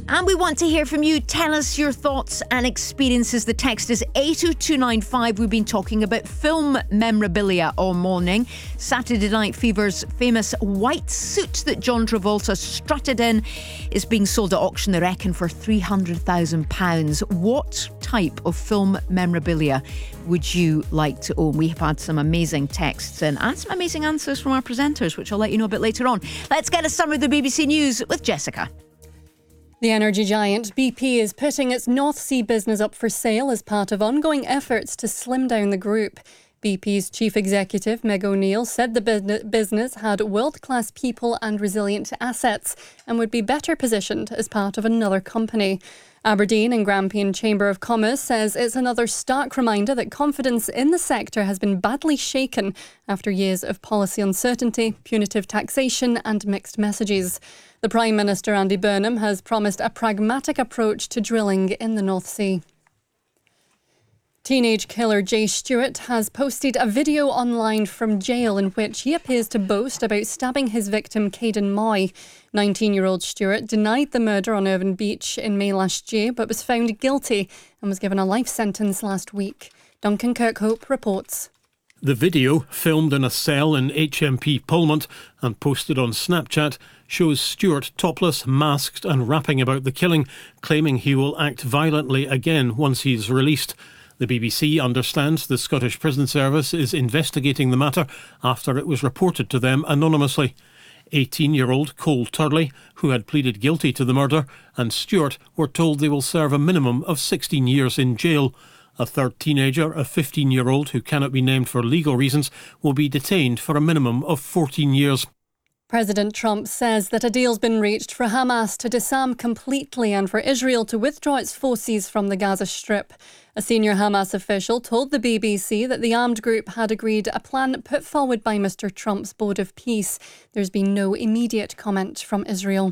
And we want to hear from you. Tell us your thoughts and experiences. The text is 80295. We've been talking about film memorabilia all morning. Saturday Night Fever's famous white suit that John Travolta strutted in is being sold at auction, they reckon, for £300,000. What type of film memorabilia would you like to own? We have had some amazing texts and some amazing answers from our presenters, which I'll let you know a bit later on. Let's get a summary of the BBC News with Jessica. The energy giant BP is putting its North Sea business up for sale as part of ongoing efforts to slim down the group. BP's chief executive, Meg O'Neill, said the business had world-class people and resilient assets and would be better positioned as part of another company. Aberdeen and Grampian Chamber of Commerce says it's another stark reminder that confidence in the sector has been badly shaken after years of policy uncertainty, punitive taxation and mixed messages. The Prime Minister, Andy Burnham, has promised a pragmatic approach to drilling in the North Sea. Teenage killer Jay Stewart has posted a video online from jail in which he appears to boast about stabbing his victim, Caden Moy. 19-year-old Stewart denied the murder on Irvine Beach in May last year, but was found guilty and was given a life sentence last week. Duncan Kirkhope reports. The video, filmed in a cell in HMP Pullmont and posted on Snapchat, shows Stewart topless, masked and rapping about the killing, claiming he will act violently again once he's released. The BBC understands the Scottish Prison Service is investigating the matter after it was reported to them anonymously. 18-year-old Cole Turley, who had pleaded guilty to the murder, and Stewart were told they will serve a minimum of 16 years in jail. A third teenager, a 15-year-old who cannot be named for legal reasons, will be detained for a minimum of 14 years. President Trump says that a deal's been reached for Hamas to disarm completely and for Israel to withdraw its forces from the Gaza Strip. A senior Hamas official told the BBC that the armed group had agreed a plan put forward by Mr. Trump's Board of Peace. There's been no immediate comment from Israel.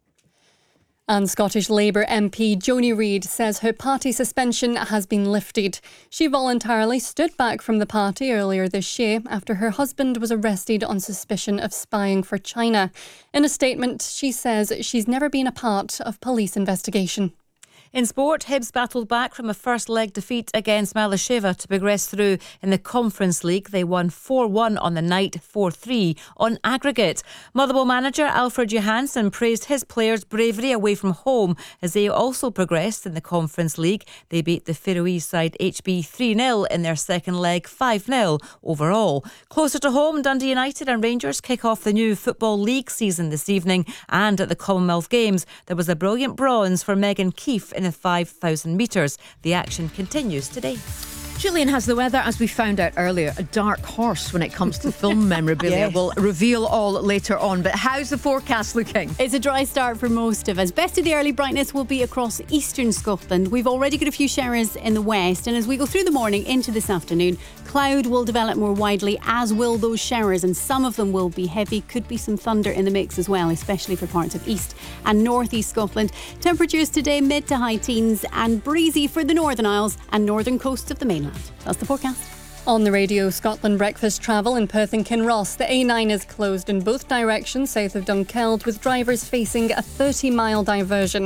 And Scottish Labour MP Joni Reid says her party suspension has been lifted. She voluntarily stood back from the party earlier this year after her husband was arrested on suspicion of spying for China. In a statement, she says she's never been a part of police investigation. In sport, Hibs battled back from a first leg defeat against Malasheva to progress through in the Conference League. They won 4-1 on the night, 4-3 on aggregate. Motherwell manager Alfred Johansson praised his players' bravery away from home as they also progressed in the Conference League. They beat the Faroese side HB 3-0 in their second leg, 5-0 overall. Closer to home, Dundee United and Rangers kick off the new Football League season this evening, and at the Commonwealth Games there was a brilliant bronze for Megan Keefe in the 5,000 metres. The action continues today. Julian has the weather, as we found out earlier, a dark horse when it comes to film memorabilia. Yes. We'll reveal all later on. But how's the forecast looking? It's a dry start for most of us. Best of the early brightness will be across eastern Scotland. We've already got a few showers in the west, and as we go through the morning into this afternoon, cloud will develop more widely, as will those showers, and some of them will be heavy. Could be some thunder in the mix as well, especially for parts of east and northeast Scotland. Temperatures today mid to high teens and breezy for the Northern Isles and northern coasts of the mainland. That's the forecast. On the radio, Scotland breakfast travel in Perth and Kinross. The A9 is closed in both directions south of Dunkeld, with drivers facing a 30-mile diversion.